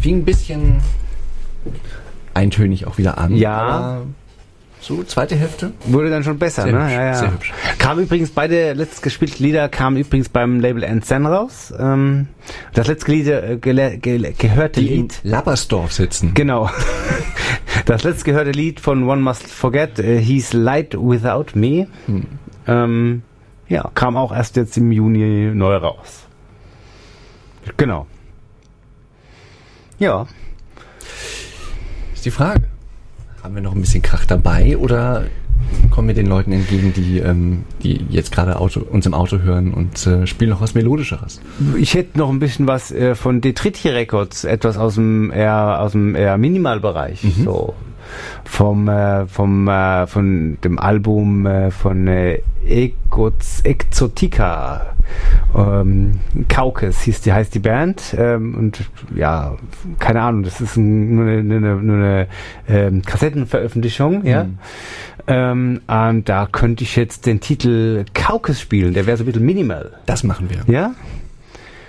Fing ein bisschen eintönig auch wieder an. Ja. Aber so, zweite Hälfte. Wurde dann schon besser, Sehr ne? hübsch, Ja, ja. sehr hübsch. Kam übrigens, beide letzt gespielte Lieder kamen übrigens beim Label Zen raus. Das letzte Lied, gehörte Die in Lied... Lappersdorf sitzen. Genau. Das letzte gehörte Lied von One Must Forget, hieß Light Without Me. Ja, kam auch erst jetzt im Juni neu raus. Genau. Ja. Ist die Frage. Haben wir noch ein bisschen Krach dabei oder kommen wir den Leuten entgegen, die jetzt gerade uns im Auto hören und spielen noch was Melodischeres? Ich hätte noch ein bisschen was von Detritti Records, etwas aus dem eher Minimalbereich. So von dem Album von Exotica. Kaukes heißt die Band, und ja, keine Ahnung, das ist nur eine Kassettenveröffentlichung, ja. Und da könnte ich jetzt den Titel Kaukes spielen, der wäre so ein bisschen minimal. Das machen wir. Ja?